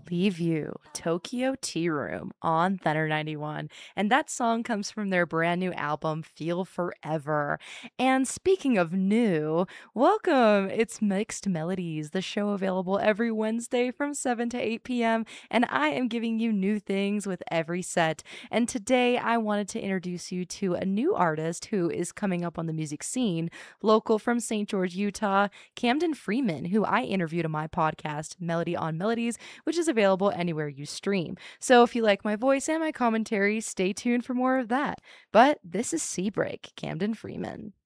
Leave You, Tokyo Tea Room on Thunder 91. And that song comes from their brand new album, Feel Forever. And speaking of new, welcome. It's Mixed Melodies, the show available every Wednesday from 7 to 8 p.m. And I am giving you new things with every set. And today I wanted to introduce you to a new artist who is coming up on the music scene, local from St. George, Utah, Camden Freeman, who I interviewed on my podcast, Melody on Melodies, which is available anywhere you stream. So if you like my voice and my commentary, stay tuned for more of that. But this is Seabreak, Camden Freeman.